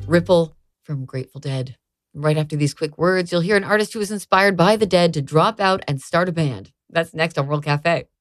Ripple from Grateful Dead. Right after these quick words, you'll hear an artist who was inspired by the Dead to drop out and start a band. That's next on World Cafe.